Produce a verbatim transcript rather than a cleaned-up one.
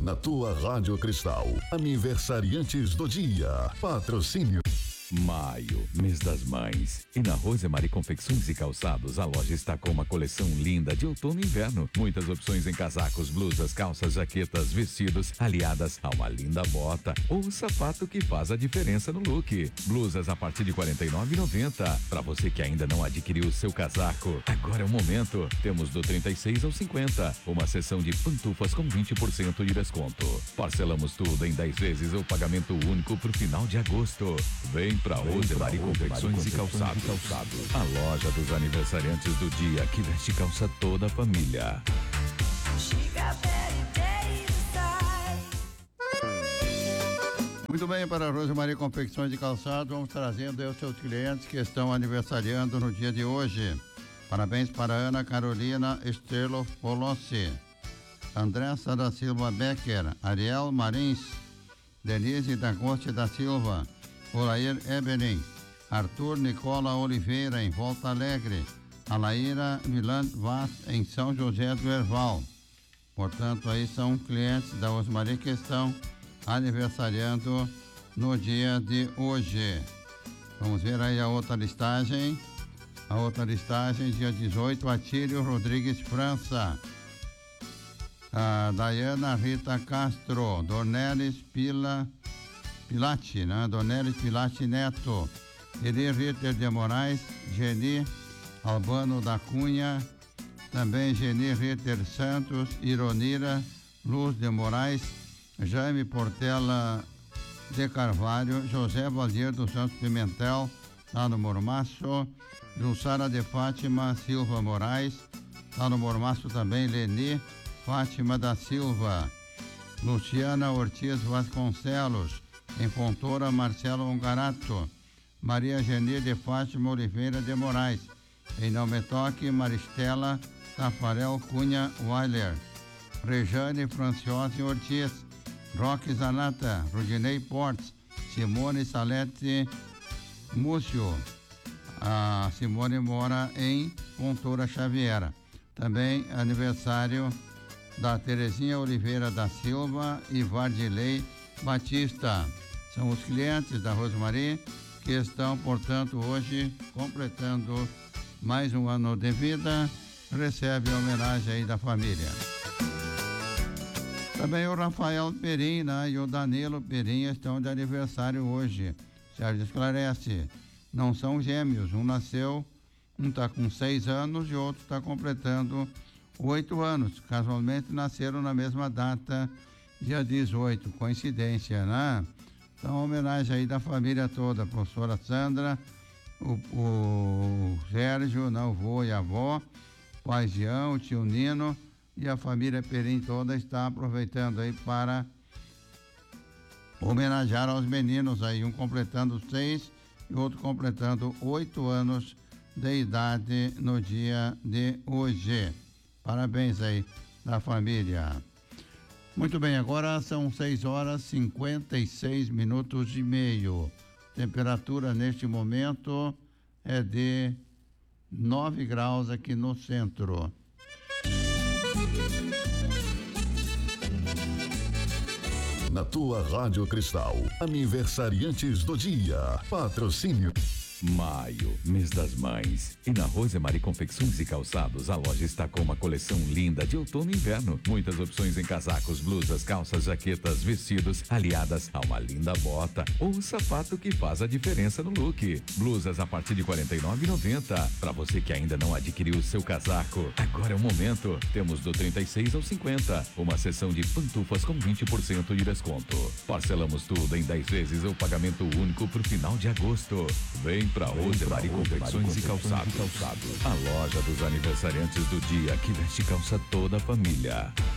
Na tua Rádio Cristal, aniversariantes do dia. Patrocínio. Maio, mês das mães. E na Rosemary Confecções e Calçados, a loja está com uma coleção linda de outono e inverno. Muitas opções em casacos, blusas, calças, jaquetas, vestidos, aliadas a uma linda bota ou o sapato que faz a diferença no look. Blusas a partir de quarenta e nove reais e noventa centavos. Para você que ainda não adquiriu o seu casaco, agora é o momento. Temos do trinta e seis ao cinquenta, uma seção de pantufas com vinte por cento de desconto. Parcelamos tudo em dez vezes ou pagamento único pro final de agosto. Vem pra Rosemary Confecções e Calçados. A loja dos aniversariantes do dia que veste calça toda a família. Muito bem, para a Rosemary Confecções e Calçados, vamos trazendo aí os seus clientes que estão aniversariando no dia de hoje. Parabéns para Ana Carolina Estrelo Polossi, Andressa da Silva Becker, Ariel Marins, Denise da Costa da Silva, Olair Ebenem, Arthur Nicola Oliveira em Volta Alegre, Alaíra Milan Vaz em São José do Herval. Portanto, aí são clientes da Rosemary que estão aniversariando no dia de hoje. Vamos ver aí a outra listagem. A outra listagem, dia dezoito, Atílio Rodrigues França, a Dayana Rita Castro, Dornelis Pila Pilate, né? Dornelis Pilate Neto, Eli Ritter de Moraes, Geni Albano da Cunha, também Geni Ritter Santos, Ironira Luz de Moraes, Jaime Portela de Carvalho, José Valdir dos Santos Pimentel, lá no Mormaço, Jussara de Fátima Silva Moraes, lá no Mormaço também, Leni Fátima da Silva, Luciana Ortiz Vasconcelos, em Fontoura, Marcelo Ongarato, Maria Geni de Fátima Oliveira de Moraes, em Não Me Toque, Maristela Tafarel Cunha Weiler, Rejane Franciose Ortiz, Roque Zanata, Rudinei Portes, Simone Salete Múcio. A Simone mora em Fontoura Xaviera. Também aniversário da Terezinha Oliveira da Silva e Vardilei Batista. São os clientes da Rosemary que estão, portanto, hoje completando mais um ano de vida. Recebe a homenagem aí da família. Também o Rafael Perim, né, e o Danilo Perim estão de aniversário hoje. Sérgio esclarece, não são gêmeos, um nasceu, um está com seis anos e o outro está completando oito anos. Casualmente nasceram na mesma data, dia dezoito, coincidência, né? Então, homenagem aí da família toda, a professora Sandra, o, o Sérgio, né, o vô e a avó, o Paizião, o tio Nino e a família Perim toda está aproveitando aí para homenagear aos meninos aí, um completando seis e outro completando oito anos de idade no dia de hoje. Parabéns aí da família. Muito bem, agora são seis horas e cinquenta e seis minutos e meio. Temperatura neste momento é de nove graus aqui no centro. Na tua Rádio Cristal, aniversariantes do dia. Patrocínio. Maio, mês das mães. E na Rosemary Confecções e Calçados, a loja está com uma coleção linda de outono e inverno. Muitas opções em casacos, blusas, calças, jaquetas, vestidos, aliadas a uma linda bota ou o sapato que faz a diferença no look. Blusas a partir de quarenta e nove reais e noventa centavos. Para você que ainda não adquiriu o seu casaco, agora é o momento. Temos do trinta e seis ao cinquenta, uma seção de pantufas com vinte por cento de desconto. Parcelamos tudo em dez vezes ou pagamento único pro final de agosto. Vem pra Rosemary Confecções e Calçados. A loja dos aniversariantes do dia que veste calça toda a família.